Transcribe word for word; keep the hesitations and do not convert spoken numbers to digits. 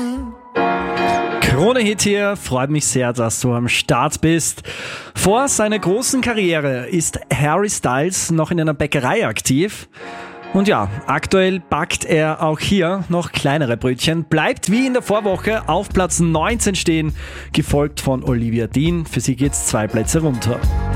Krone-Hit hier, freut mich sehr, dass du am Start bist. Vor seiner großen Karriere ist Harry Styles noch in einer Bäckerei aktiv. Und ja, aktuell backt er auch hier noch kleinere Brötchen, bleibt wie in der Vorwoche auf Platz neunzehn stehen, gefolgt von Olivia Dean. Für sie geht's zwei Plätze runter.